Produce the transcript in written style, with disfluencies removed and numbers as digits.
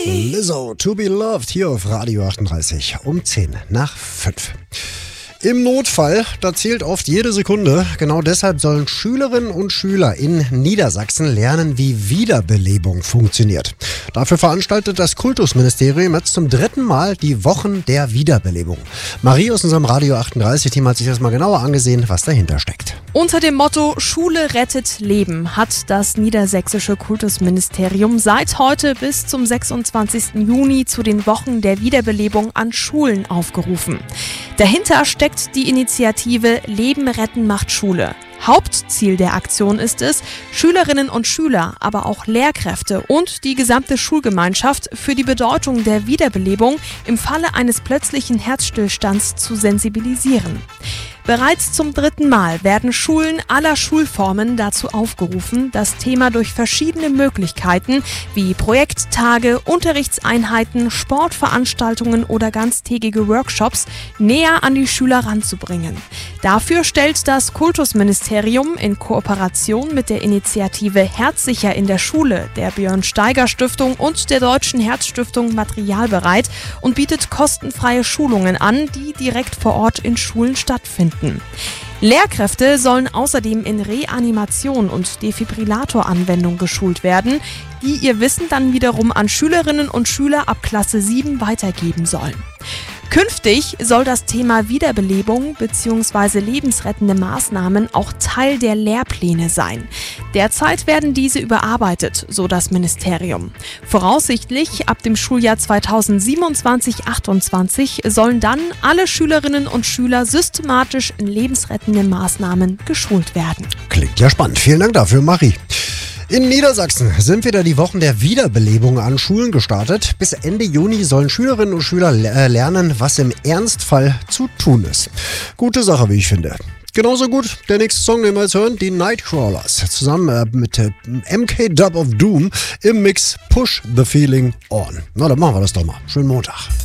Lizzo, To Be Loved, hier auf Radio 38 um 10 nach 5. Im Notfall, da zählt oft jede Sekunde. Genau deshalb sollen Schülerinnen und Schüler in Niedersachsen lernen, wie Wiederbelebung funktioniert. Dafür veranstaltet das Kultusministerium jetzt zum 3. Mal die Wochen der Wiederbelebung. Marie aus unserem Radio 38-Team hat sich das mal genauer angesehen, was dahinter steckt. Unter dem Motto Schule rettet Leben hat das niedersächsische Kultusministerium seit heute bis zum 26. Juni zu den Wochen der Wiederbelebung an Schulen aufgerufen. Dahinter steckt die Initiative Leben retten macht Schule. Hauptziel der Aktion ist es, Schülerinnen und Schüler, aber auch Lehrkräfte und die gesamte Schulgemeinschaft für die Bedeutung der Wiederbelebung im Falle eines plötzlichen Herzstillstands zu sensibilisieren. Bereits zum 3. Mal werden Schulen aller Schulformen dazu aufgerufen, das Thema durch verschiedene Möglichkeiten wie Projekttage, Unterrichtseinheiten, Sportveranstaltungen oder ganztägige Workshops näher an die Schüler ranzubringen. Dafür stellt das Kultusministerium in Kooperation mit der Initiative Herzsicher in der Schule, der Björn-Steiger-Stiftung und der Deutschen Herzstiftung Material bereit und bietet kostenfreie Schulungen an, die direkt vor Ort in Schulen stattfinden. Lehrkräfte sollen außerdem in Reanimation und Defibrillator-Anwendung geschult werden, die ihr Wissen dann wiederum an Schülerinnen und Schüler ab Klasse 7 weitergeben sollen. Künftig soll das Thema Wiederbelebung bzw. lebensrettende Maßnahmen auch Teil der Lehrpläne sein. Derzeit werden diese überarbeitet, so das Ministerium. Voraussichtlich ab dem Schuljahr 2027/28 sollen dann alle Schülerinnen und Schüler systematisch in lebensrettenden Maßnahmen geschult werden. Klingt ja spannend. Vielen Dank dafür, Marie. In Niedersachsen sind wieder die Wochen der Wiederbelebung an Schulen gestartet. Bis Ende Juni sollen Schülerinnen und Schüler lernen, was im Ernstfall zu tun ist. Gute Sache, wie ich finde. Genauso gut der nächste Song, den wir jetzt hören, die Nightcrawlers. Zusammen mit MK Dub of Doom im Mix Push the Feeling On. Na, dann machen wir das doch mal. Schönen Montag.